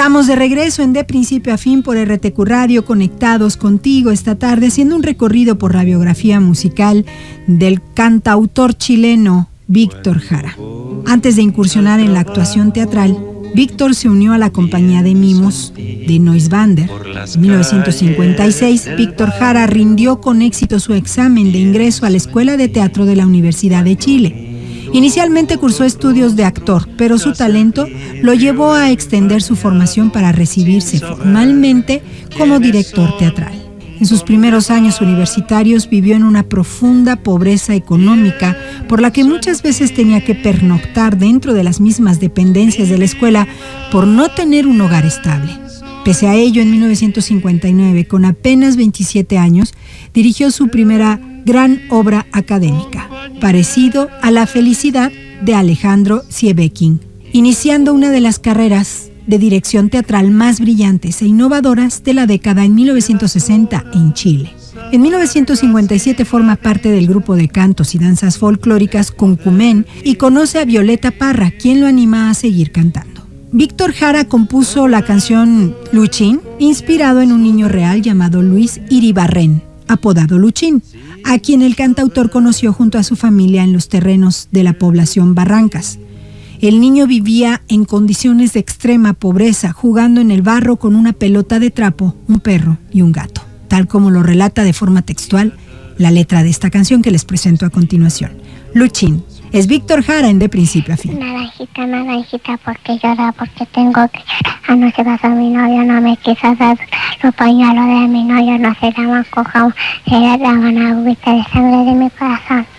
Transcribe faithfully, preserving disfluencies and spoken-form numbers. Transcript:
Estamos de regreso en De Principio a Fin por R T Q Radio, conectados contigo esta tarde, haciendo un recorrido por la biografía musical del cantautor chileno Víctor Jara. Antes de incursionar en la actuación teatral, Víctor se unió a la compañía de mimos de Noisbander. En mil novecientos cincuenta y seis, Víctor Jara rindió con éxito su examen de ingreso a la Escuela de Teatro de la Universidad de Chile. Inicialmente cursó estudios de actor, pero su talento lo llevó a extender su formación para recibirse formalmente como director teatral. En sus primeros años universitarios vivió en una profunda pobreza económica, por la que muchas veces tenía que pernoctar dentro de las mismas dependencias de la escuela por no tener un hogar estable. Pese a ello, en mil novecientos cincuenta y nueve, con apenas veintisiete años, dirigió su primera gran obra académica, Parecido a la felicidad, de Alejandro Sieveking, iniciando una de las carreras de dirección teatral más brillantes e innovadoras de la década en mil novecientos sesenta en Chile. En mil novecientos cincuenta y siete forma parte del grupo de cantos y danzas folclóricas Concumén y conoce a Violeta Parra, quien lo anima a seguir cantando. Víctor Jara compuso la canción Luchín, inspirado en un niño real llamado Luis Iribarren, apodado Luchín, a quien el cantautor conoció junto a su familia en los terrenos de la población Barrancas. El niño vivía en condiciones de extrema pobreza, jugando en el barro con una pelota de trapo, un perro y un gato, tal como lo relata de forma textual la letra de esta canción que les presento a continuación. Luchín. Es Víctor Jara en De Principio a Fin. Naranjita, naranjita, porque llora, porque tengo que llorar. Anoche pasó mi novio, no me quiso dar los pañuelos de mi novio, no se llaman cojamos, se llaman agüita de sangre de mi corazón.